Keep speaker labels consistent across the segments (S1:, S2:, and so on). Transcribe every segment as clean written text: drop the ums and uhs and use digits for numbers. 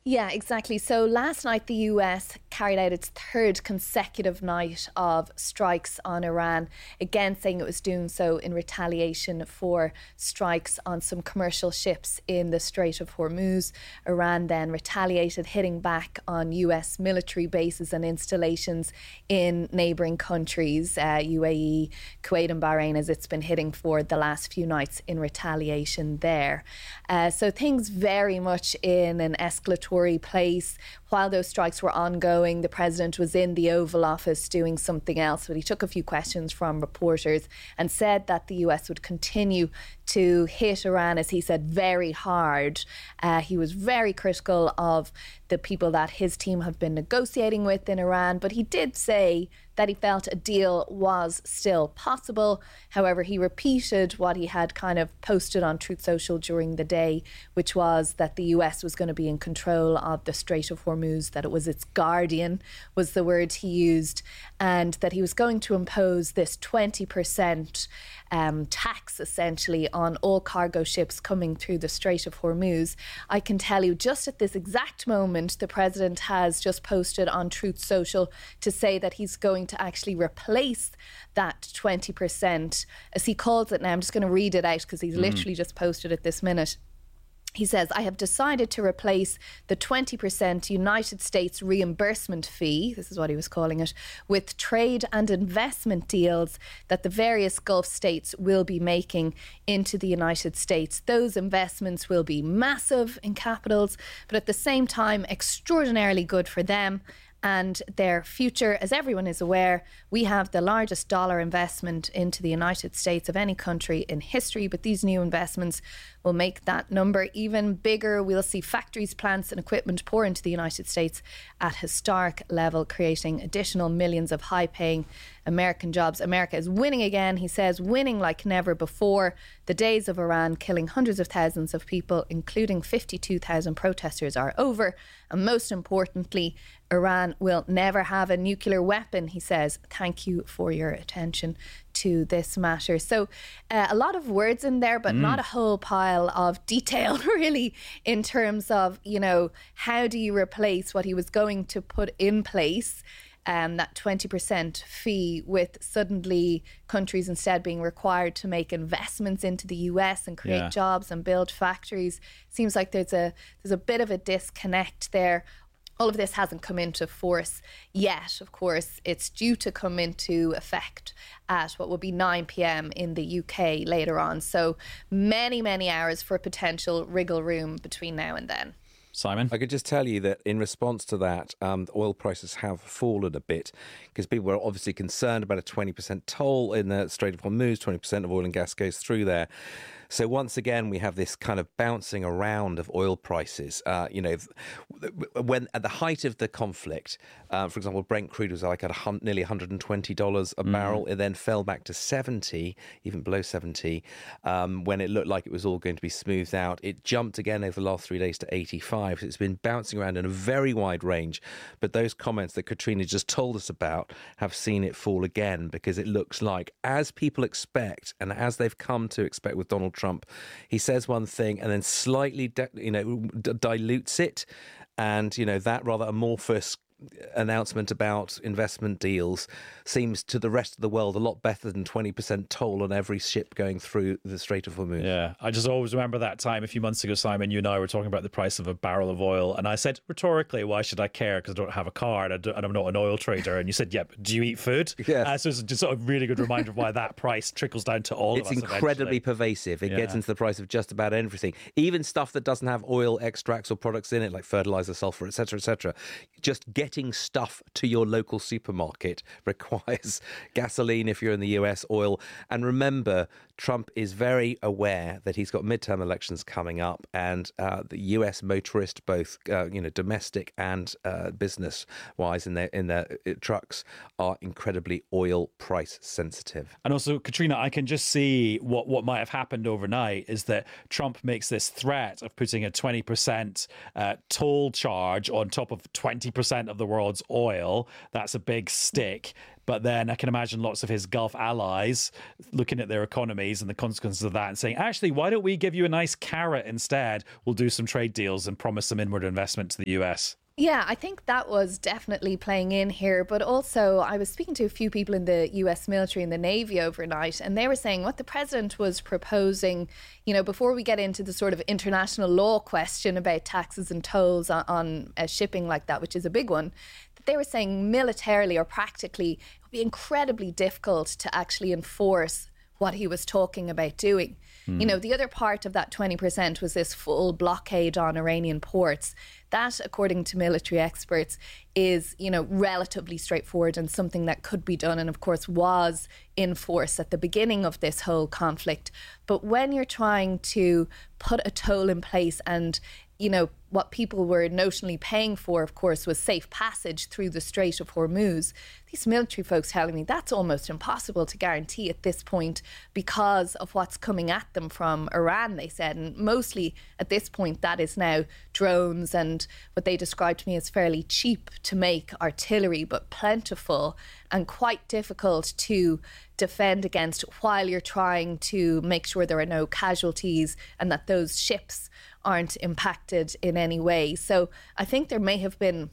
S1: Yeah, exactly. So last night, the US carried out its third consecutive night of strikes on Iran, again saying it was doing so in retaliation for strikes on some commercial ships in the Strait of Hormuz. Iran then retaliated, hitting back on US military bases and installations in neighbouring countries, UAE, Kuwait and Bahrain, as it's been hitting for the last few nights in retaliation there. So things very much in an escalatory place. While those strikes were ongoing, the president was in the Oval Office doing something else, but he took a few questions from reporters and said that the US would continue to hit Iran, as he said, very hard. He was very critical of the people that his team have been negotiating with in Iran, but he did say that he felt a deal was still possible. However, he repeated what he had kind of posted on Truth Social during the day, which was that the US was going to be in control of the Strait of Hormuz, that it was its guardian, was the word he used, and that he was going to impose this 20% tax essentially on all cargo ships coming through the Strait of Hormuz. I can tell you just at this exact moment, the president has just posted on Truth Social to say that he's going to actually replace that 20%, as he calls it now. I'm just going to read it out because he's literally just posted it this minute. He says, I have decided to replace the 20% United States reimbursement fee, this is what he was calling it, with trade and investment deals that the various Gulf states will be making into the United States. Those investments will be massive in capitals, but at the same time, extraordinarily good for them and their future. As everyone is aware, we have the largest dollar investment into the United States of any country in history, but these new investments will make that number even bigger. We'll see factories, plants and equipment pour into the United States at historic level, creating additional millions of high-paying American jobs. America is winning again, he says, winning like never before. The days of Iran killing hundreds of thousands of people, including 52,000 protesters, are over. And most importantly, Iran will never have a nuclear weapon, he says. Thank you for your attention to this matter. So a lot of words in there, but not a whole pile of detail really, in terms of, you know, how do you replace what he was going to put in place, that 20% fee, with suddenly countries instead being required to make investments into the US and create jobs and build factories. Seems like there's a bit of a disconnect there. All of this hasn't come into force yet. Of course, it's due to come into effect at what will be 9 p.m. in the UK later on. So many, many hours for potential wriggle room between now and then.
S2: Simon?
S3: I could just tell you that in response to that, oil prices have fallen a bit because people were obviously concerned about a 20% toll in the Strait of Hormuz. 20% of oil and gas goes through there. So once again, we have this kind of bouncing around of oil prices. When at the height of the conflict, for example, Brent crude was like at nearly $120 a barrel. It then fell back to 70, even below 70, when it looked like it was all going to be smoothed out. It jumped again over the last 3 days to 85. So it's been bouncing around in a very wide range. But those comments that Katrina just told us about have seen it fall again, because it looks like, as people expect and as they've come to expect with Donald Trump, he says one thing and then slightly dilutes it, and that rather amorphous announcement about investment deals seems to the rest of the world a lot better than 20% toll on every ship going through the Strait of Hormuz.
S2: Yeah, I just always remember that time a few months ago, Simon, you and I were talking about the price of a barrel of oil, and I said rhetorically, why should I care, because I don't have a car and I'm not an oil trader, and you said, yep, do you eat food?
S3: Yes.
S2: So it's just sort of a really good reminder of why that price trickles down to all of us.
S3: It's incredibly pervasive. It gets into the price of just about everything, even stuff that doesn't have oil extracts or products in it, like fertilizer, sulfur, etc., etc. Just getting stuff to your local supermarket requires gasoline if you're in the US, oil. And remember, Trump is very aware that he's got midterm elections coming up, and the US motorist, both domestic and business-wise in their trucks, are incredibly oil price sensitive.
S2: And also, Katrina, I can just see what might have happened overnight is that Trump makes this threat of putting a 20% toll charge on top of 20% of the world's oil. That's a big stick. But then I can imagine lots of his Gulf allies looking at their economies and the consequences of that and saying, actually, why don't we give you a nice carrot instead? We'll do some trade deals and promise some inward investment to the US.
S1: Yeah, I think that was definitely playing in here. But also, I was speaking to a few people in the US military and the Navy overnight, and they were saying what the president was proposing, before we get into the sort of international law question about taxes and tolls on shipping like that, which is a big one, that they were saying militarily or practically, it would be incredibly difficult to actually enforce what he was talking about doing. The other part of that 20% was this full blockade on Iranian ports. That, according to military experts, is, relatively straightforward and something that could be done, and of course was in force at the beginning of this whole conflict. But when you're trying to put a toll in place and what people were notionally paying for, of course, was safe passage through the Strait of Hormuz. These military folks telling me that's almost impossible to guarantee at this point because of what's coming at them from Iran, they said. And mostly at this point, that is now drones and what they described to me as fairly cheap to make artillery, but plentiful and quite difficult to defend against while you're trying to make sure there are no casualties and that those ships aren't impacted in any way. So I think there may have been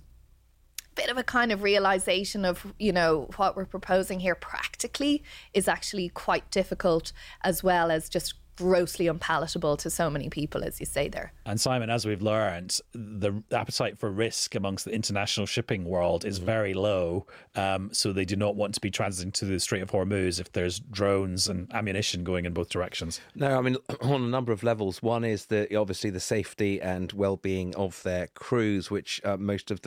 S1: a bit of a kind of realization of, what we're proposing here practically is actually quite difficult, as well as just grossly unpalatable to so many people, as you say there.
S2: And Simon, as we've learned, the appetite for risk amongst the international shipping world is very low. So they do not want to be transiting to the Strait of Hormuz if there's drones and ammunition going in both directions.
S3: No, I mean, on a number of levels. One is obviously the safety and well-being of their crews, which most of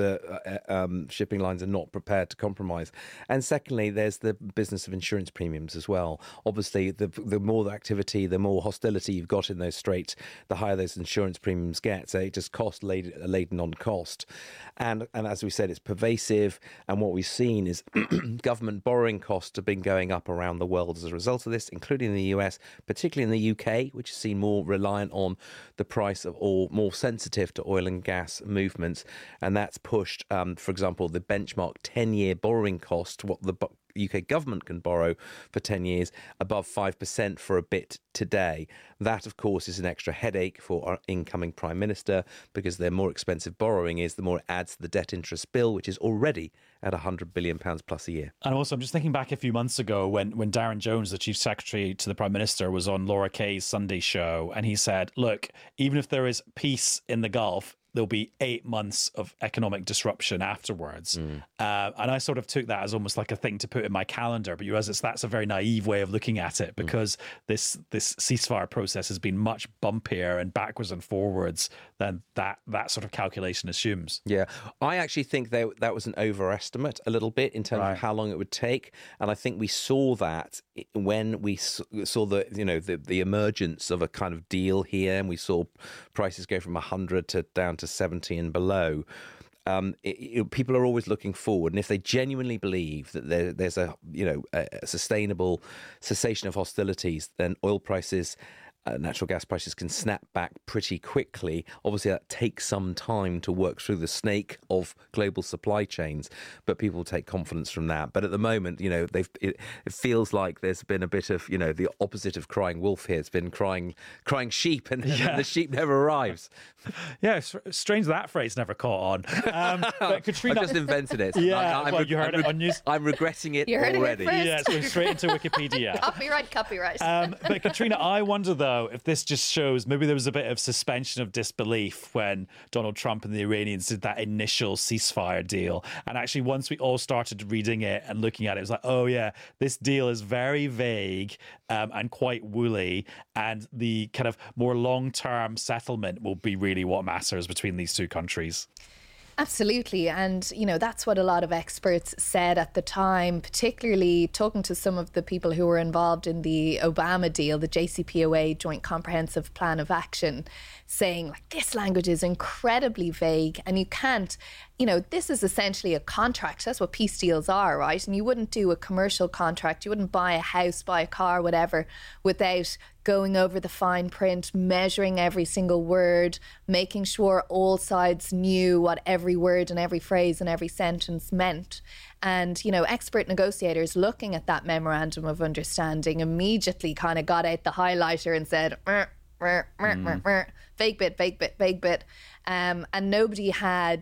S3: the shipping lines are not prepared to compromise. And secondly, there's the business of insurance premiums as well. Obviously, the more the activity, the more hostility you've got in those straits, the higher those insurance premiums get. So it just cost laden on cost. And as we said, it's pervasive. And what we've seen is government borrowing costs have been going up around the world as a result of this, including in the US, particularly in the UK, which is seen more reliant on the price of oil, more sensitive to oil and gas movements. And that's pushed, for example, the benchmark 10-year borrowing cost, what the UK government can borrow for 10 years, above 5% for a bit today. That, of course, is an extra headache for our incoming Prime Minister, because the more expensive borrowing is, the more it adds to the debt interest bill, which is already at £100 billion plus a year.
S2: And also, I'm just thinking back a few months ago when Darren Jones, the Chief Secretary to the Prime Minister, was on Laura Kay's Sunday show, and he said, look, even if there is peace in the Gulf, there'll be 8 months of economic disruption afterwards. And I sort of took that as almost like a thing to put in my calendar. But you realize that's a very naive way of looking at it, because this ceasefire process has been much bumpier and backwards and forwards than that sort of calculation assumes.
S3: Yeah, I actually think that was an overestimate a little bit in terms of how long it would take. And I think we saw that when we saw the emergence of a kind of deal here, and we saw prices go from 100 to down to 70 and below. People are always looking forward, and if they genuinely believe that there's a sustainable cessation of hostilities, then oil prices, natural gas prices can snap back pretty quickly. Obviously, that takes some time to work through the snake of global supply chains, but people take confidence from that. But at the moment, it feels like there's been a bit of, the opposite of crying wolf here. It's been crying sheep, and the sheep never arrives.
S2: Yeah, it's strange that phrase never caught on. But Katrina,
S3: I just invented it.
S2: Yeah, you heard it on news.
S3: I'm regretting it
S1: You heard
S3: already.
S1: it first.
S2: Yeah, it's going straight into Wikipedia.
S1: Copyright.
S2: But Katrina, I wonder though if this just shows maybe there was a bit of suspension of disbelief when Donald Trump and the Iranians did that initial ceasefire deal. And actually, once we all started reading it and looking at it, it was like, oh yeah, this deal is very vague and quite woolly. And the kind of more long-term settlement will be really what matters between these two countries.
S1: Absolutely. And, that's what a lot of experts said at the time, particularly talking to some of the people who were involved in the Obama deal, the JCPOA, Joint Comprehensive Plan of Action, saying like this language is incredibly vague and you can't this is essentially a contract. That's what peace deals are, right? And you wouldn't do a commercial contract. You wouldn't buy a house, buy a car, whatever, without going over the fine print, measuring every single word, making sure all sides knew what every word and every phrase and every sentence meant. And, expert negotiators looking at that memorandum of understanding immediately kind of got out the highlighter and said, vague bit. And nobody had